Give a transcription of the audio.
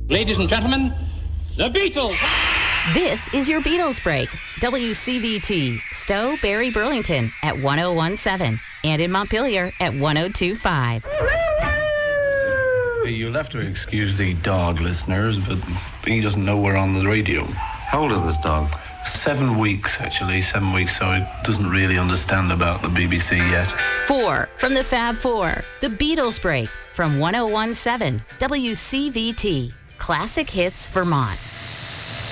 Ladies and gentlemen, the Beatles. This is your Beatles break. WCVT, Stowe, Barry, Burlington at 101.7 and in Montpelier at 102.5. You'll have to excuse the dog, listeners, but he doesn't know we're on the radio. How old is this dog? 7 weeks, actually, 7 weeks, so it doesn't really understand about the BBC yet. 4 from the Fab Four, the Beatles break from 101.7 WCVT, Classic Hits, Vermont.